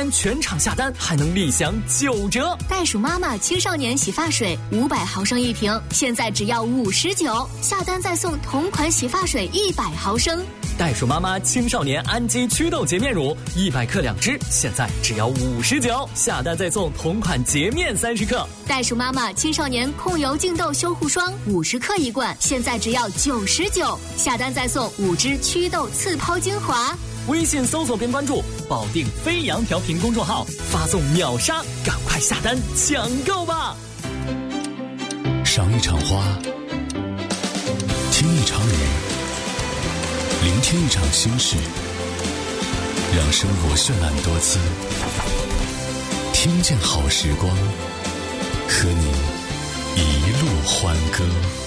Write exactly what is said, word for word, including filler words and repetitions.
天全场下单还能立享九折。 袋鼠妈妈青少年洗发水五百毫升一瓶，现在只要五十九，下单再送同款洗发水一百毫升。 袋鼠妈妈青少年氨基祛痘洁面乳一百克两支，现在只要五十九，下单再送同款洁面三十克。 袋鼠妈妈青少年控油净痘修护霜五十克一罐，现在只要九十九，下单再送五支祛痘刺抛精华。 微信搜索并关注保定飞扬调频公众号，发送秒杀，赶快下单抢购吧！ 赏一场花，听一场雨，聆听一场心事，让生活绚烂多姿，听见好时光，和你一路欢歌。